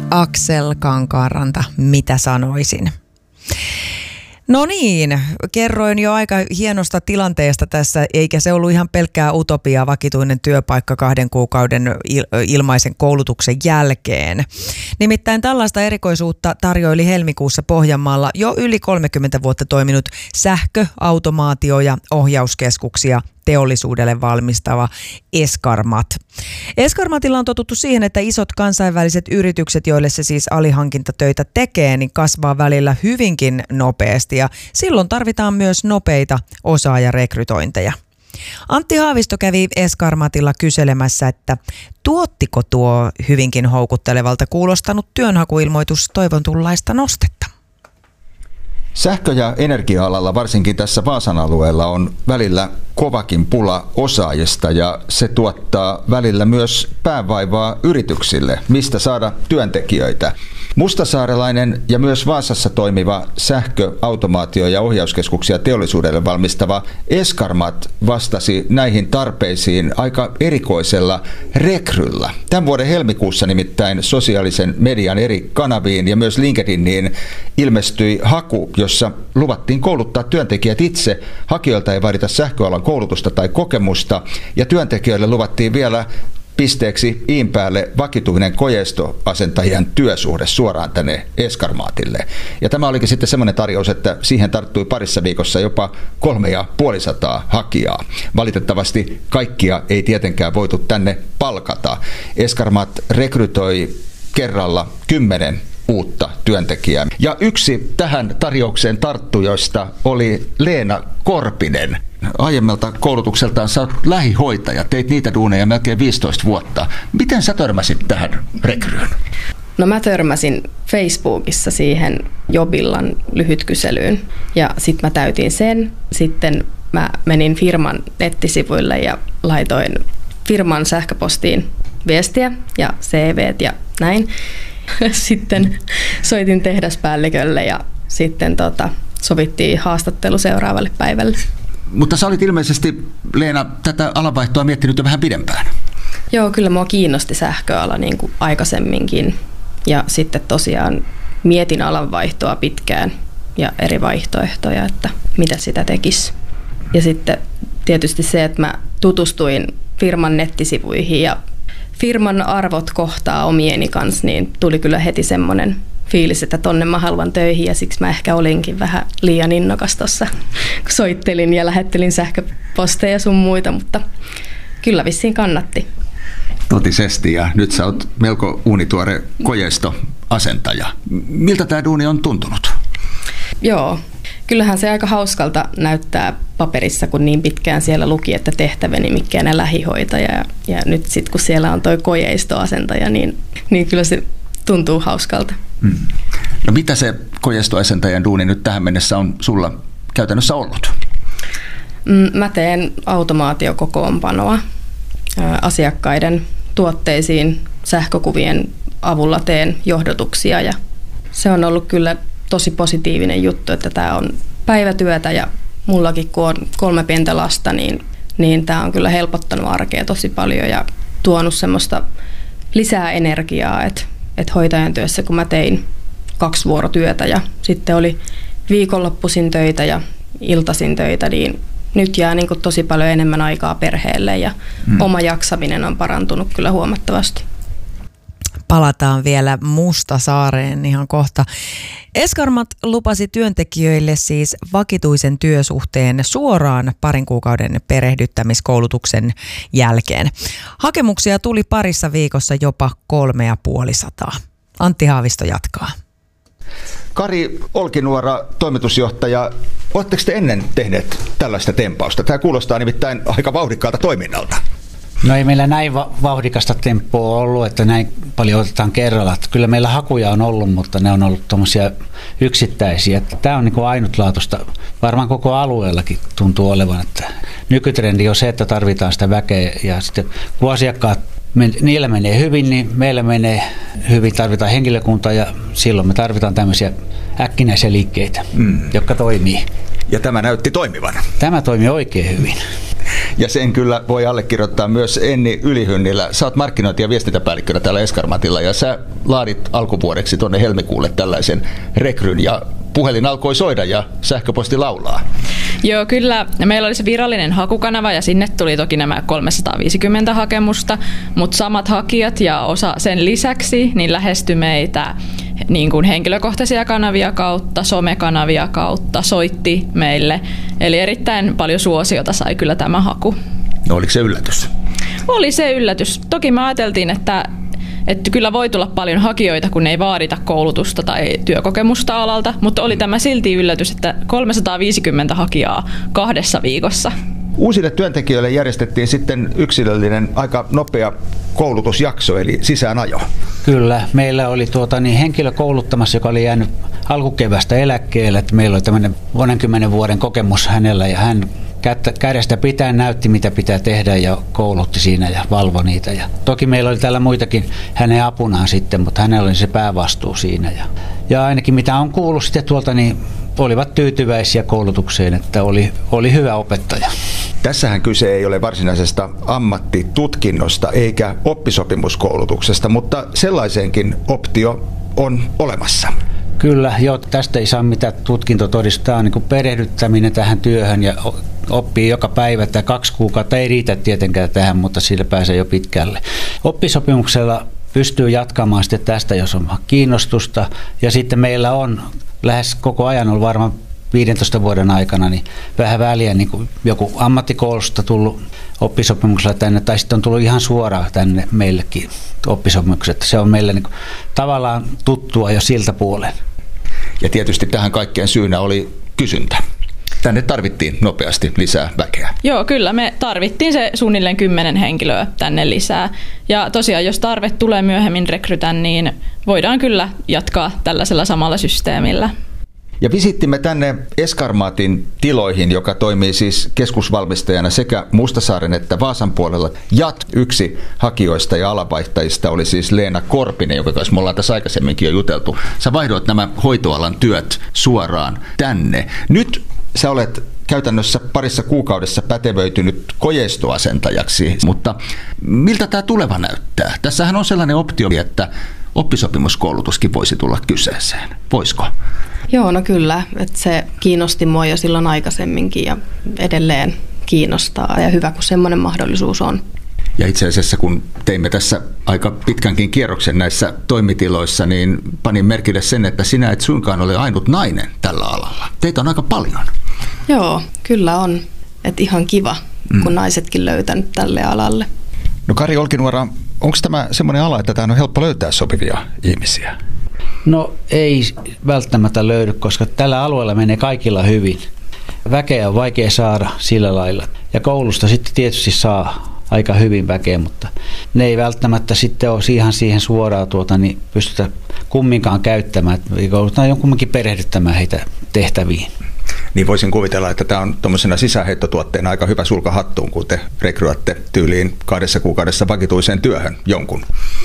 Aksel Kankaanranta, mitä sanoisin? No niin, kerroin jo aika hienosta tilanteesta tässä, eikä se ollut ihan pelkkää utopiaa, vakituinen työpaikka 2 kuukauden ilmaisen koulutuksen jälkeen. Nimittäin tällaista erikoisuutta tarjoili helmikuussa Pohjanmaalla jo yli 30 vuotta toiminut sähkö-, ja ohjauskeskuksia teollisuudelle valmistava Eskarmat. Eskarmatilla on totuttu siihen, että isot kansainväliset yritykset, joille se siis alihankintatöitä tekee, niin kasvaa välillä hyvinkin nopeasti ja silloin tarvitaan myös nopeita osaajarekrytointeja. Antti Haavisto kävi Eskarmatilla kyselemässä, että tuottiko tuo hyvinkin houkuttelevalta kuulostanut työnhakuilmoitus toivon tullaista nostetta. Sähkö- ja energia-alalla, varsinkin tässä Vaasan alueella, on välillä kovakin pula osaajista ja se tuottaa välillä myös päänvaivaa yrityksille, mistä saada työntekijöitä. Mustasaarelainen ja myös Vaasassa toimiva sähkö-, automaatio- ja ohjauskeskuksia teollisuudelle valmistava Eskarmat vastasi näihin tarpeisiin aika erikoisella rekryllä. Tämän vuoden helmikuussa nimittäin sosiaalisen median eri kanaviin ja myös LinkedIniin ilmestyi haku, jossa luvattiin kouluttaa työntekijät itse. Hakijoilta ei vaadita sähköalan koulutusta tai kokemusta ja työntekijöille luvattiin vielä pisteeksi iin päälle vakituinen kojeistoasentajien työsuhde suoraan tänne Eskarmaatille. Ja tämä olikin sitten semmoinen tarjous, että siihen tarttui parissa viikossa jopa 350 hakijaa. Valitettavasti kaikkia ei tietenkään voitu tänne palkata. Eskarmat rekrytoi kerralla 10 uutta työntekijää. Ja yksi tähän tarjoukseen tarttujoista oli Leena Korpinen. Aiemmalta koulutukseltaan sä oot lähihoitaja, teit niitä duuneja melkein 15 vuotta. Miten sä törmäsit tähän rekryyn? No mä törmäsin Facebookissa siihen Jobillan lyhytkyselyyn ja sitten mä täytin sen. Sitten mä menin firman nettisivuille ja laitoin firman sähköpostiin viestiä ja CVt ja näin. Sitten soitin tehdaspäällikölle ja sitten sovittiin haastattelu seuraavalle päivälle. Mutta sä olit ilmeisesti, Leena, tätä alanvaihtoa miettinyt jo vähän pidempään. Joo, kyllä mua kiinnosti sähköala niin kuin aikaisemminkin. Ja sitten tosiaan mietin alanvaihtoa pitkään ja eri vaihtoehtoja, että mitä sitä tekisi. Ja sitten tietysti se, että mä tutustuin firman nettisivuihin ja firman arvot kohtaa omieni kanssa, niin tuli kyllä heti semmoinen fiilis, että tonne mä haluan töihin ja siksi mä ehkä olinkin vähän liian innokas tuossa, kun soittelin ja lähettelin sähköposteja sun muita, mutta kyllä vissiin kannatti. Totisesti, ja nyt sä oot melko uunituore kojeistoasentaja. Miltä tää duuni on tuntunut? Joo, kyllähän se aika hauskalta näyttää paperissa, kun niin pitkään siellä luki, että tehtävänimikkeänä lähihoitaja ja nyt sitten kun siellä on toi kojeistoasentaja, niin kyllä se tuntuu hauskalta. No mitä se kojeistoasentajan duuni nyt tähän mennessä on sulla käytännössä ollut? Mä teen automaatiokokoonpanoa asiakkaiden tuotteisiin sähkökuvien avulla teen johdotuksia ja se on ollut kyllä tosi positiivinen juttu, että tämä on päivätyötä ja mullakin kun on 3 pientä lasta, niin tämä on kyllä helpottanut arkea tosi paljon ja tuonut semmoista lisää energiaa, että hoitajan työssä kun mä tein 2 vuorotyötä ja sitten oli viikonloppuisin töitä ja iltaisin töitä, niin nyt jää niin kuin tosi paljon enemmän aikaa perheelle ja oma jaksaminen on parantunut kyllä huomattavasti. Palataan vielä Mustasaareen ihan kohta. Eskarmat lupasi työntekijöille siis vakituisen työsuhteen suoraan 2 kuukauden perehdyttämiskoulutuksen jälkeen. Hakemuksia tuli parissa viikossa jopa 350. Antti Haavisto jatkaa. Kari Olkinuora, toimitusjohtaja, oletteko te ennen tehneet tällaista tempausta? Tämä kuulostaa nimittäin aika vauhdikkaalta toiminnalta. No ei meillä näin vauhdikasta tempoa ollut, että näin paljon otetaan kerralla. Kyllä meillä hakuja on ollut, mutta ne on ollut tuommoisia yksittäisiä. Tämä on niin kuin ainutlaatuista. Varmaan koko alueellakin tuntuu olevan, että nykytrendi on se, että tarvitaan sitä väkeä. Ja sitten kun asiakkaat, niillä menee hyvin, niin meillä menee hyvin. Tarvitaan henkilökuntaa ja silloin me tarvitaan tämmöisiä äkkinäisiä liikkeitä, jotka toimii. Ja tämä näytti toimivan. Tämä toimii oikein hyvin. Ja sen kyllä voi allekirjoittaa myös Enni Ylihynnilä. Sä oot markkinointi- ja viestintäpäällikkönä täällä Eskarmatilla ja sä laadit alkuvuodeksi tuonne helmikuulle tällaisen rekryn ja puhelin alkoi soida ja sähköposti laulaa. Joo, kyllä. Meillä oli se virallinen hakukanava ja sinne tuli toki nämä 350 hakemusta, mutta samat hakijat ja osa sen lisäksi niin lähestyi meitä niin kuin henkilökohtaisia kanavia kautta, somekanavia kautta, soitti meille. Eli erittäin paljon suosiota sai kyllä tämä haku. No oliko se yllätys? Oli se yllätys. Toki me ajateltiin, että kyllä voi tulla paljon hakijoita, kun ei vaadita koulutusta tai työkokemusta alalta, mutta oli tämä silti yllätys, että 350 hakijaa 2 viikossa. Uusille työntekijöille järjestettiin sitten yksilöllinen aika nopea koulutusjakso, eli sisäänajo. Kyllä, meillä oli henkilö kouluttamassa, joka oli jäänyt alkukevästä eläkkeelle. Että meillä oli tämmöinen 10 vuoden kokemus hänellä ja hän kädestä pitää näytti, mitä pitää tehdä ja koulutti siinä ja valvoi niitä. Ja toki meillä oli täällä muitakin hänen apunaan sitten, mutta hänellä oli se päävastuu siinä. Ja ainakin mitä on kuullut sitten tuolta, niin olivat tyytyväisiä koulutukseen, että oli hyvä opettaja. Tässähän kyse ei ole varsinaisesta ammattitutkinnosta eikä oppisopimuskoulutuksesta, mutta sellaisenkin optio on olemassa. Kyllä, joo, tästä ei saa mitään tutkintotodistaa, niin kuin perehdyttäminen tähän työhön ja oppii joka päivä, että 2 kuukautta ei riitä tietenkään tähän, mutta sillä pääsee jo pitkälle. Oppisopimuksella pystyy jatkamaan sitten tästä, jos on kiinnostusta, ja sitten meillä on lähes koko ajan ollut varmaan 15 vuoden aikana niin vähän väliä niin kuin joku ammattikoulusta tullut oppisopimuksella tänne, tai sitten on tullut ihan suoraan tänne meillekin oppisopimukset. Se on meille niin kuin tavallaan tuttua jo siltä puolen. Ja tietysti tähän kaikkeen syynä oli kysyntä. Tänne tarvittiin nopeasti lisää väkeä. Joo, kyllä me tarvittiin se suunnilleen 10 henkilöä tänne lisää. Ja tosiaan, jos tarve tulee myöhemmin rekrytän, niin voidaan kyllä jatkaa tällaisella samalla systeemillä. Ja visittimme tänne Eskarmatin tiloihin, joka toimii siis keskusvalmistajana sekä Mustasaaren että Vaasan puolella. Ja yksi hakijoista ja alanvaihtajista oli siis Leena Korpinen, joka kanssa me ollaan tässä aikaisemminkin jo juteltu. Sä vaihdoit nämä hoitoalan työt suoraan tänne. Nyt sä olet käytännössä parissa kuukaudessa pätevöitynyt kojeistoasentajaksi, mutta miltä tämä tuleva näyttää? Tässähän on sellainen optio, että oppisopimuskoulutuskin voisi tulla kyseeseen. Voisiko? Joo, no kyllä. Että se kiinnosti mua jo silloin aikaisemminkin ja edelleen kiinnostaa ja hyvä, kun semmoinen mahdollisuus on. Ja itse asiassa kun teimme tässä aika pitkänkin kierroksen näissä toimitiloissa, niin panin merkille sen, että sinä et suinkaan ole ainut nainen tällä alalla. Teitä on aika paljon. Joo, kyllä on. Että ihan kiva, kun naisetkin löytänyt tälle alalle. No Kari Olkinuora, onko tämä semmoinen ala, että tämä on helppo löytää sopivia ihmisiä? No ei välttämättä löydy, koska tällä alueella menee kaikilla hyvin. Väkeä on vaikea saada sillä lailla. Ja koulusta sitten tietysti saa aika hyvin väkeä, mutta ne ei välttämättä sitten ole ihan siihen suoraan niin pystytä kumminkaan käyttämään. Joudutaan jonkunkin perehdyttämään heitä tehtäviin. Niin voisin kuvitella, että tämä on tuommoisena sisäänheittotuotteena aika hyvä sulka hattuun, kun te rekryätte tyyliin 2 kuukaudessa vakituiseen työhön jonkun.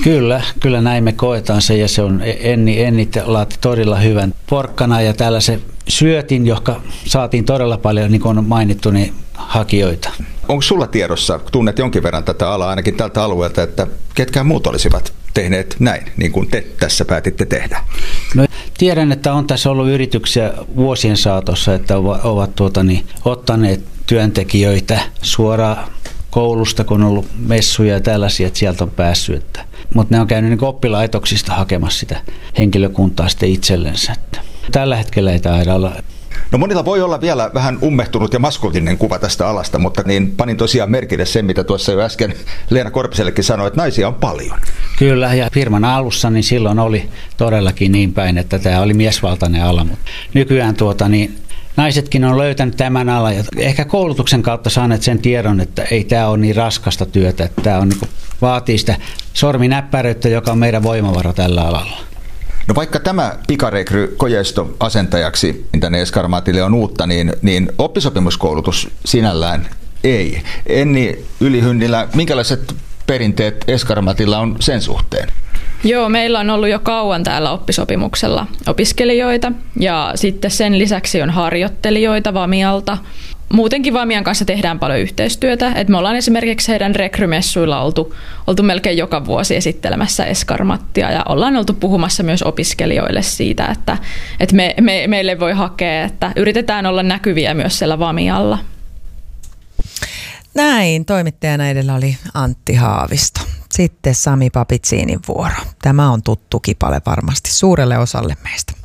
Kyllä näin me koetaan se, ja se on Enni laati todella hyvän porkkana ja tällaisen syötin, joka saatiin todella paljon, niin kuin on mainittu, niin hakijoita. Onko sulla tiedossa, tunnet jonkin verran tätä alaa ainakin tältä alueelta, että ketkään muut olisivat tehneet näin, niin kuin te tässä päätitte tehdä? No, tiedän, että on tässä ollut yrityksiä vuosien saatossa, että ovat ottaneet työntekijöitä suoraan koulusta, kun on ollut messuja ja tällaisia, että sieltä on päässyt. Mutta ne on käynyt niin oppilaitoksista hakemassa sitä henkilökuntaa sitten itsellensä. Tällä hetkellä ei taida olla. No monilla voi olla vielä vähän ummehtunut ja maskuliininen kuva tästä alasta, mutta niin panin tosiaan merkille sen, mitä tuossa jo äsken Leena Korpisellekin sanoi, että naisia on paljon. Kyllä, ja firman alussa niin silloin oli todellakin niin päin, että tämä oli miesvaltainen ala, mutta nykyään naisetkin on löytänyt tämän alan ja ehkä koulutuksen kautta saaneet sen tiedon, että ei tämä ole niin raskasta työtä, että tämä on vaatii sitä sorminäppäryyttä, joka on meidän voimavara tällä alalla. No vaikka tämä pikarekry kojeistoasentajaksi tänne Eskarmatille on uutta, niin oppisopimuskoulutus sinällään ei. Enni Ylihynnilä, minkälaiset perinteet Eskarmatilla on sen suhteen? Joo, meillä on ollut jo kauan täällä oppisopimuksella opiskelijoita ja sitten sen lisäksi on harjoittelijoita Vamialta. muutenkin Vamian kanssa tehdään paljon yhteistyötä. Et me ollaan esimerkiksi heidän rekrymessuilla oltu melkein joka vuosi esittelemässä Eskarmattia ja ollaan oltu puhumassa myös opiskelijoille siitä, että meille voi hakea, että yritetään olla näkyviä myös siellä Vamialla. Näin, toimittajana edellä oli Antti Haavisto. Sitten Sami Papitsiinin vuoro. Tämä on tuttu kipale varmasti suurelle osalle meistä.